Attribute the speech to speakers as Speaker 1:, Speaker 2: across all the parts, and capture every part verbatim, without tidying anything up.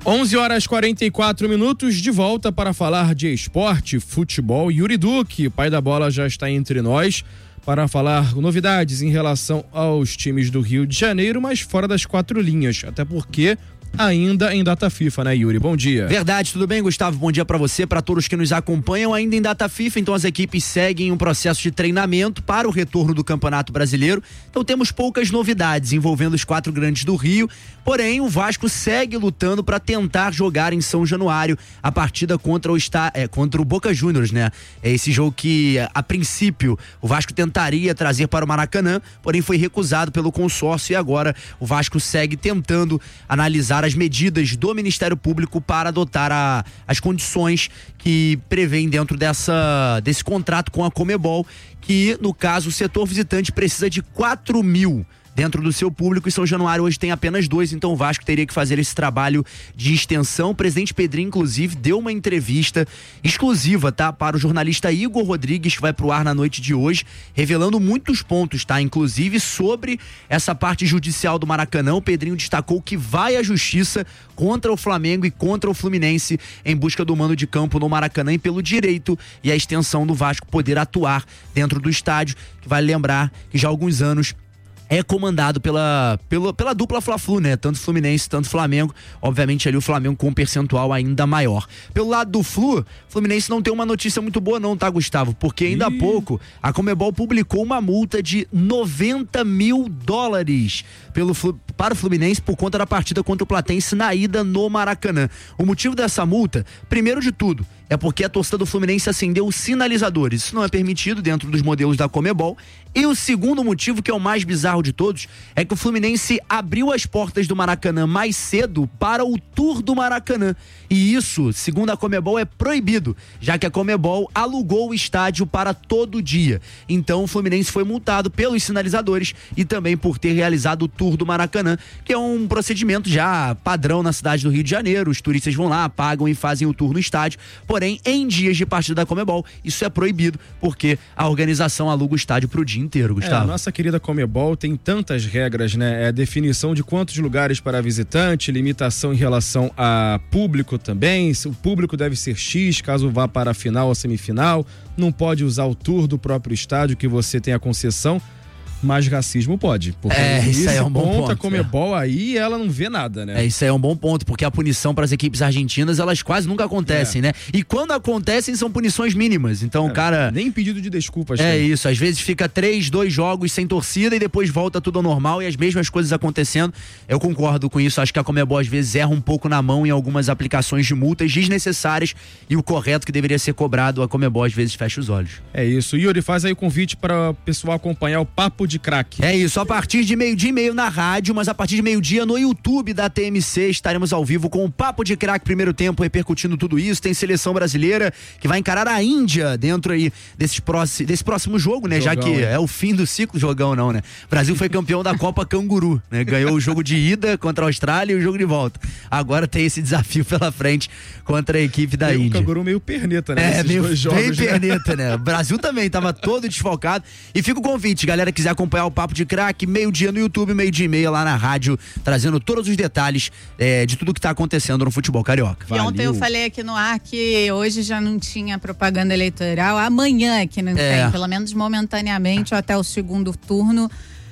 Speaker 1: onze horas e quarenta e quatro minutos, de volta para falar de esporte, futebol. Yuri Duque, pai da bola, já está entre nós para falar novidades em relação aos times do Rio de Janeiro, mas fora das quatro linhas, até porque ainda em data FIFA, né, Yuri? Bom dia.
Speaker 2: Verdade, tudo bem, Gustavo? Bom dia pra você, pra todos que nos acompanham. Ainda em data FIFA, então as equipes seguem um processo de treinamento para o retorno do Campeonato Brasileiro. Então temos poucas novidades envolvendo os quatro grandes do Rio, porém o Vasco segue lutando para tentar jogar em São Januário a partida contra o, está, é, contra o Boca Juniors, né? É esse jogo que, a princípio, o Vasco tentaria trazer para o Maracanã, porém foi recusado pelo consórcio e agora o Vasco segue tentando analisar as medidas do Ministério Público para adotar a, as condições que prevêem dentro dessa, desse contrato com a Conmebol, que no caso o setor visitante precisa de quatro mil dentro do seu público, e São Januário hoje tem apenas dois, então o Vasco teria que fazer esse trabalho de extensão. O presidente Pedrinho, inclusive, deu uma entrevista exclusiva, tá, para o jornalista Igor Rodrigues, que vai pro ar na noite de hoje, revelando muitos pontos, tá, inclusive sobre essa parte judicial do Maracanã. O Pedrinho destacou que vai à justiça contra o Flamengo e contra o Fluminense em busca do mando de campo no Maracanã e pelo direito e a extensão do Vasco poder atuar dentro do estádio, que vale lembrar que já há alguns anos é comandado pela, pela, pela dupla Fla-Flu, né? Tanto Fluminense, tanto Flamengo. Obviamente ali o Flamengo com um percentual ainda maior. Pelo lado do Flu, Fluminense não tem uma notícia muito boa não, tá, Gustavo? Porque ainda há pouco a Conmebol publicou uma multa de noventa mil dólares pelo, para o Fluminense por conta da partida contra o Platense na ida no Maracanã. O motivo dessa multa, primeiro de tudo, é porque a torcida do Fluminense acendeu sinalizadores. Isso não é permitido dentro dos modelos da Conmebol. E o segundo motivo, que é o mais bizarro de todos, é que o Fluminense abriu as portas do Maracanã mais cedo para o Tour do Maracanã. E isso, segundo a Conmebol, é proibido, já que a Conmebol alugou o estádio para todo dia. Então o Fluminense foi multado pelos sinalizadores e também por ter realizado o Tour do Maracanã, que é um procedimento já padrão na cidade do Rio de Janeiro. Os turistas vão lá, pagam e fazem o tour no estádio. Porém, em dias de partida da Conmebol, isso é proibido, porque a organização aluga o estádio pro dia inteiro, Gustavo.
Speaker 1: É, a nossa querida Conmebol tem tantas regras, né? É definição de quantos lugares para visitante, limitação em relação a público também. O público deve ser X, caso vá para a final ou semifinal. Não pode usar o tour do próprio estádio que você tem a concessão. Mas racismo pode. Porque
Speaker 2: é, isso aí é um bom ponto.
Speaker 1: A Conmebol é. aí, ela não vê nada, né?
Speaker 2: É, isso aí é um bom ponto, porque a punição para as equipes argentinas, elas quase nunca acontecem, é. né? E quando acontecem, são punições mínimas. Então,
Speaker 1: é,
Speaker 2: cara...
Speaker 1: Nem pedido de desculpas.
Speaker 2: É
Speaker 1: tem.
Speaker 2: isso, às vezes fica três, dois jogos sem torcida e depois volta tudo ao normal e as mesmas coisas acontecendo. Eu concordo com isso, acho que a Conmebol às vezes erra um pouco na mão em algumas aplicações de multas desnecessárias e o correto que deveria ser cobrado, a Conmebol às vezes fecha os olhos.
Speaker 1: É isso. Yuri, faz aí o convite para o pessoal acompanhar o Papo de Craque.
Speaker 2: É isso. Só a partir de meio-dia e meio na rádio, mas a partir de meio-dia no YouTube da T M C estaremos ao vivo com o Papo de Craque primeiro tempo, repercutindo tudo isso. Tem seleção brasileira que vai encarar a Índia dentro aí desse próximo, desse próximo jogo, né? Jogão, Já que é. é o fim do ciclo, jogão não, né? O Brasil foi campeão da Copa Canguru, né? Ganhou o jogo de ida contra a Austrália e o jogo de volta. Agora tem esse desafio pela frente contra a equipe da
Speaker 1: Índia.
Speaker 2: O
Speaker 1: Canguru meio perneta, né?
Speaker 2: É, meio
Speaker 1: dois jogos,
Speaker 2: bem
Speaker 1: né?
Speaker 2: perneta, né? O Brasil também tava todo desfalcado. E fica o convite, galera, quiser acompanhar o Papo de Craque, meio-dia no YouTube, meio-dia e meia lá na rádio, trazendo todos os detalhes é, de tudo que tá acontecendo no futebol carioca.
Speaker 3: E ontem eu falei aqui no ar que hoje já não tinha propaganda eleitoral, amanhã é que não é. tem, pelo menos momentaneamente, até o segundo turno.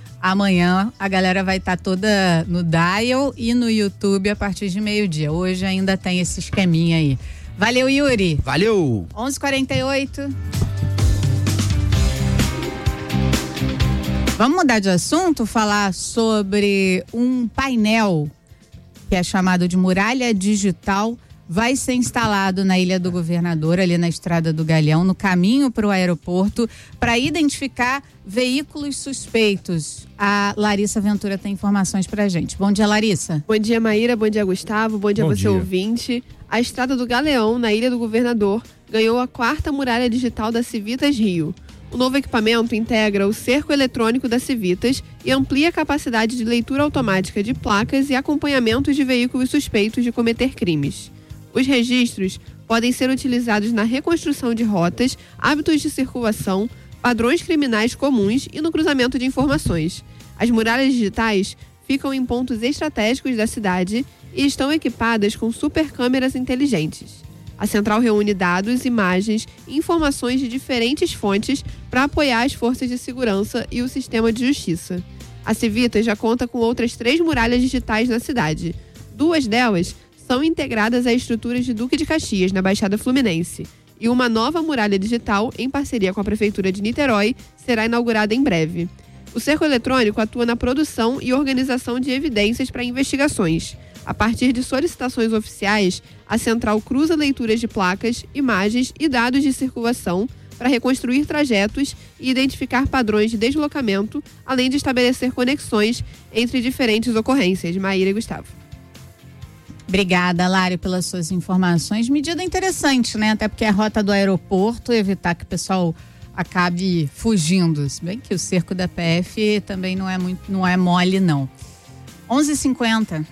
Speaker 3: Amanhã a galera vai estar tá toda no Dial e no YouTube a partir de meio-dia. Hoje ainda tem esse esqueminha aí. Valeu, Yuri.
Speaker 2: Valeu.
Speaker 3: onze e quarenta e oito. Vamos mudar de assunto, falar sobre um painel que é chamado de Muralha Digital. Vai ser instalado na Ilha do Governador, ali na Estrada do Galeão, no caminho para o aeroporto, para identificar veículos suspeitos. A Larissa Ventura tem informações pra gente. Bom dia, Larissa.
Speaker 4: Bom dia, Maíra. Bom dia, Gustavo. Bom dia,
Speaker 1: Bom
Speaker 4: você
Speaker 1: dia.
Speaker 4: ouvinte. A Estrada do Galeão, na Ilha do Governador, ganhou a quarta muralha digital da Civitas Rio. O novo equipamento integra o cerco eletrônico da Civitas e amplia a capacidade de leitura automática de placas e acompanhamento de veículos suspeitos de cometer crimes. Os registros podem ser utilizados na reconstrução de rotas, hábitos de circulação, padrões criminais comuns e no cruzamento de informações. As muralhas digitais ficam em pontos estratégicos da cidade e estão equipadas com supercâmeras inteligentes. A central reúne dados, imagens e informações de diferentes fontes para apoiar as forças de segurança e o sistema de justiça. A Civitas já conta com outras três muralhas digitais na cidade. Duas delas são integradas a estruturas de Duque de Caxias, na Baixada Fluminense. E uma nova muralha digital, em parceria com a Prefeitura de Niterói, será inaugurada em breve. O cerco eletrônico atua na produção e organização de evidências para investigações. A partir de solicitações oficiais, a central cruza leituras de placas, imagens e dados de circulação para reconstruir trajetos e identificar padrões de deslocamento, além de estabelecer conexões entre diferentes ocorrências. Maíra e Gustavo.
Speaker 3: Obrigada, Lário, pelas suas informações. Medida interessante, né? Até porque é a rota do aeroporto, evitar que o pessoal acabe fugindo. Se bem que o cerco da P F também não é, muito, não é mole, não. onze e cinquenta.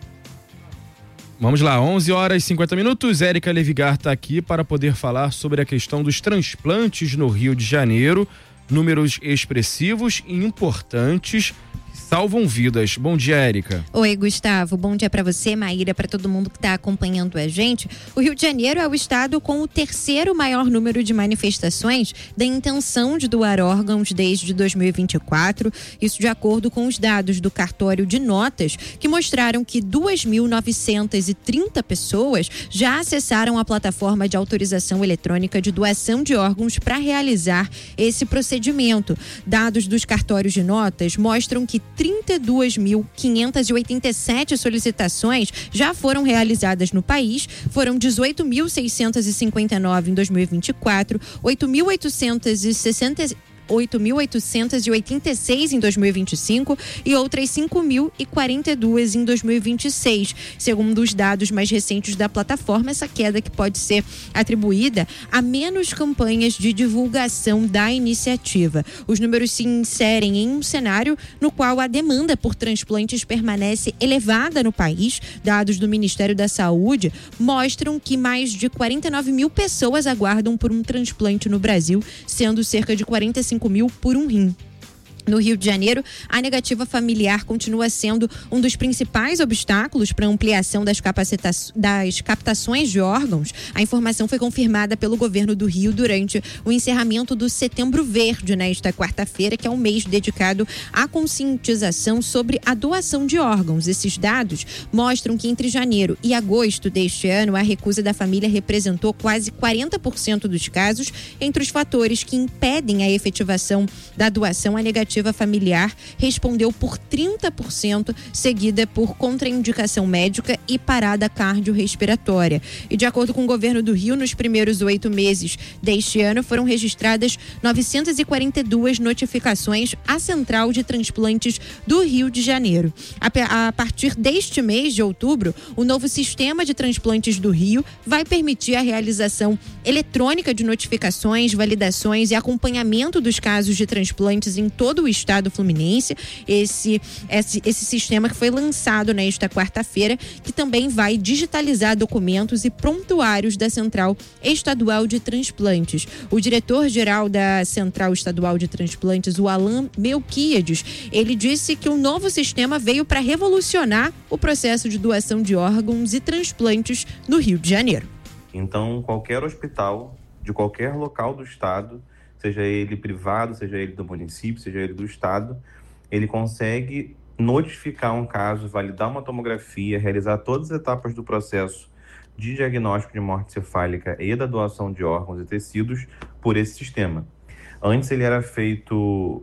Speaker 1: Vamos lá, onze horas e cinquenta minutos. Érica Levigar está aqui para poder falar sobre a questão dos transplantes no Rio de Janeiro. Números expressivos e importantes salvam vidas. Bom dia, Érica.
Speaker 5: Oi, Gustavo. Bom dia para você, Maíra, para todo mundo que está acompanhando a gente. O Rio de Janeiro é o estado com o terceiro maior número de manifestações da intenção de doar órgãos desde dois mil e vinte e quatro. Isso de acordo com os dados do cartório de notas, que mostraram que duas mil novecentas e trinta pessoas já acessaram a plataforma de autorização eletrônica de doação de órgãos para realizar esse procedimento. Dados dos cartórios de notas mostram que trinta e duas mil quinhentas e oitenta e sete solicitações já foram realizadas no país, foram dezoito mil seiscentas e cinquenta e nove em dois mil e vinte e quatro, oito mil oitocentas e sessenta oito mil oitocentas e oitenta e seis em dois mil e vinte e cinco e outras cinco mil e quarenta e duas em dois mil e vinte e seis. Segundo os dados mais recentes da plataforma, essa queda que pode ser atribuída a menos campanhas de divulgação da iniciativa. Os números se inserem em um cenário no qual a demanda por transplantes permanece elevada no país. Dados do Ministério da Saúde mostram que mais de quarenta e nove mil pessoas aguardam por um transplante no Brasil, sendo cerca de quarenta e cinco mil por um rim. No Rio de Janeiro, a negativa familiar continua sendo um dos principais obstáculos para a ampliação das, capacita- das captações de órgãos. A informação foi confirmada pelo governo do Rio durante o encerramento do Setembro Verde, nesta quarta-feira, que é um mês dedicado à conscientização sobre a doação de órgãos. Esses dados mostram que entre janeiro e agosto deste ano, a recusa da família representou quase quarenta por cento dos casos. Entre os fatores que impedem a efetivação da doação, a negativa familiar respondeu por trinta por cento, seguida por contraindicação médica e parada cardiorrespiratória. E de acordo com o governo do Rio, nos primeiros oito meses deste ano foram registradas novecentas e quarenta e duas notificações à Central de Transplantes do Rio de Janeiro. A, a partir deste mês de outubro, o novo sistema de transplantes do Rio vai permitir a realização eletrônica de notificações, validações e acompanhamento dos casos de transplantes em todo o estado fluminense. Esse, esse, esse sistema que foi lançado nesta quarta-feira, que também vai digitalizar documentos e prontuários da Central Estadual de Transplantes. O diretor-geral da Central Estadual de Transplantes, o Alan Melquiades, ele disse que o novo sistema veio para revolucionar o processo de doação de órgãos e transplantes no Rio de Janeiro.
Speaker 6: Então, qualquer hospital de qualquer local do estado, seja ele privado, seja ele do município, seja ele do estado, ele consegue notificar um caso, validar uma tomografia, realizar todas as etapas do processo de diagnóstico de morte cefálica e da doação de órgãos e tecidos por esse sistema. Antes ele era feito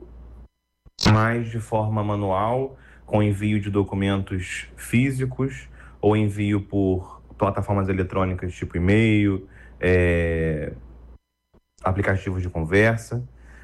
Speaker 6: mais de forma manual, com envio de documentos físicos ou envio por plataformas eletrônicas tipo e-mail, é, aplicativos de conversa,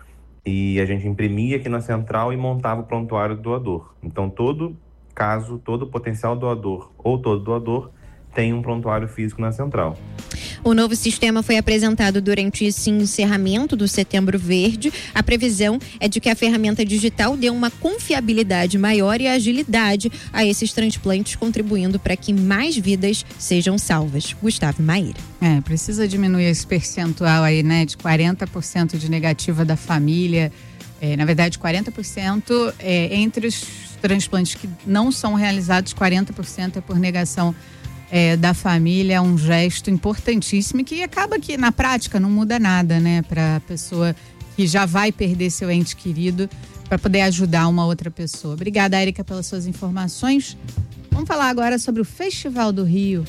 Speaker 6: e a gente imprimia aqui na central e montava o prontuário do doador. Então todo caso, todo potencial doador ou todo doador tem um prontuário físico na central.
Speaker 5: O novo sistema foi apresentado durante esse encerramento do Setembro Verde. A previsão é de que a ferramenta digital dê uma confiabilidade maior e agilidade a esses transplantes, contribuindo para que mais vidas sejam salvas. Gustavo e Maíra.
Speaker 3: É, precisa diminuir esse percentual aí, né, de quarenta por cento de negativa da família. É, na verdade, quarenta por cento é, entre os transplantes que não são realizados, quarenta por cento é por negação é, da família. É um gesto importantíssimo e que acaba que, na prática, não muda nada, né? Para a pessoa que já vai perder seu ente querido, para poder ajudar uma outra pessoa. Obrigada, Érica, pelas suas informações. Vamos falar agora sobre o Festival do Rio.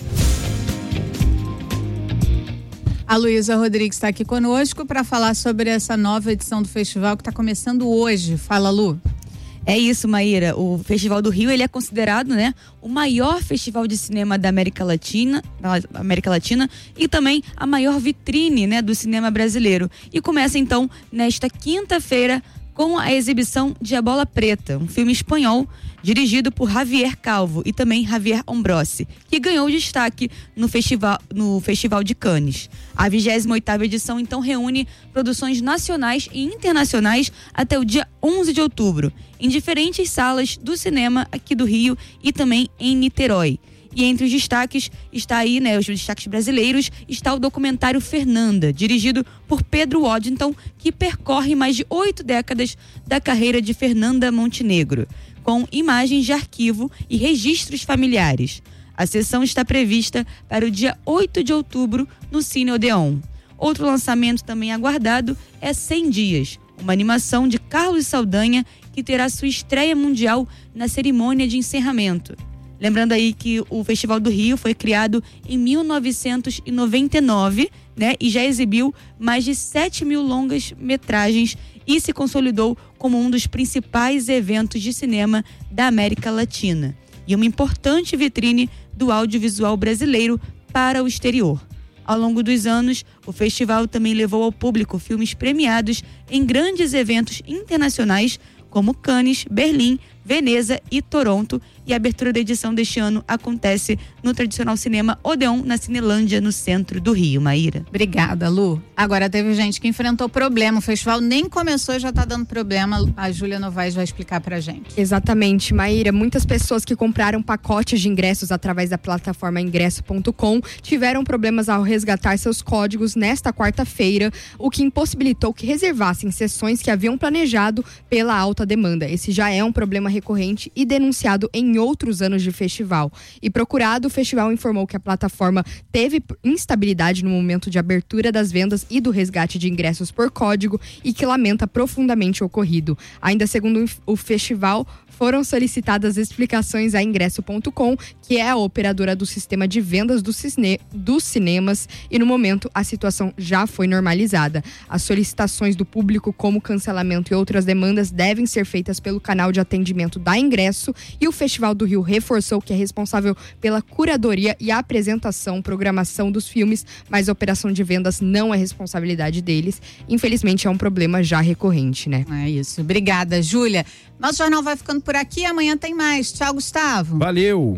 Speaker 3: A Luísa Rodrigues está aqui conosco para falar sobre essa nova edição do festival que está começando hoje. Fala, Lu.
Speaker 7: É isso, Maíra. O Festival do Rio, ele é considerado, né, o maior festival de cinema da América Latina, da América Latina e também a maior vitrine, né, do cinema brasileiro. E começa então nesta quinta-feira com a exibição de A Bola Preta, um filme espanhol dirigido por Javier Calvo e também Javier Ambrossi, que ganhou destaque no festival, no Festival de Cannes. A vigésima oitava edição, então, reúne produções nacionais e internacionais até o dia onze de outubro, em diferentes salas do cinema aqui do Rio e também em Niterói. E entre os destaques está aí, né, os destaques brasileiros, está o documentário Fernanda, dirigido por Pedro Waddington, que percorre mais de oito décadas da carreira de Fernanda Montenegro, com imagens de arquivo e registros familiares. A sessão está prevista para o dia oito de outubro no Cine Odeon. Outro lançamento também aguardado é cem dias, uma animação de Carlos Saldanha que terá sua estreia mundial na cerimônia de encerramento. Lembrando aí que o Festival do Rio foi criado em mil novecentos e noventa e nove, né, e já exibiu mais de sete mil longas metragens e se consolidou como um dos principais eventos de cinema da América Latina e uma importante vitrine do audiovisual brasileiro para o exterior. Ao longo dos anos, o festival também levou ao público filmes premiados em grandes eventos internacionais como Cannes, Berlim, Veneza e Toronto, e a abertura da edição deste ano acontece no tradicional cinema Odeon, na Cinelândia, no centro do Rio. Maíra.
Speaker 3: Obrigada, Lu. Agora teve gente que enfrentou problema, o festival nem começou e já tá dando problema. A Júlia Novaes vai explicar pra gente.
Speaker 8: Exatamente, Maíra. Muitas pessoas que compraram pacotes de ingressos através da plataforma ingresso ponto com tiveram problemas ao resgatar seus códigos nesta quarta-feira, o que impossibilitou que reservassem sessões que haviam planejado pela alta demanda. Esse já é um problema recorrente e denunciado em outros anos de festival. E procurado, o festival informou que a plataforma teve instabilidade no momento de abertura das vendas e do resgate de ingressos por código e que lamenta profundamente o ocorrido. Ainda segundo o festival, foram solicitadas explicações a ingresso ponto com, que é a operadora do sistema de vendas do cine, dos cinemas, e no momento a situação já foi normalizada. As solicitações do público, como cancelamento e outras demandas, devem ser feitas pelo canal de atendimento da Ingresso, e o Festival do Rio reforçou que é responsável pela curadoria e apresentação, programação dos filmes, mas a operação de vendas não é responsabilidade deles. Infelizmente é um problema já recorrente, né?
Speaker 3: É isso. Obrigada, Júlia. Nosso jornal vai ficando por aqui, amanhã tem mais. Tchau, Gustavo.
Speaker 1: Valeu.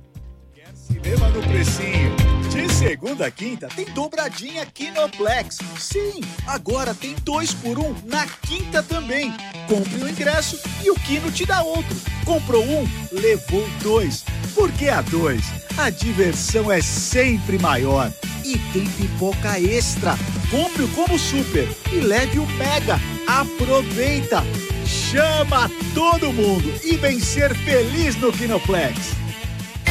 Speaker 9: Quer cinema no precinho? De segunda a quinta tem dobradinha Kinoplex. Sim, agora tem dois por um na quinta também. Compre o ingresso e o Kino te dá outro. Comprou um, levou dois. Porque a dois, a diversão é sempre maior. E tem pipoca extra. Compre o Combo Super e leve o Mega. Aproveita! Chama todo mundo e vem ser feliz no Kinoplex.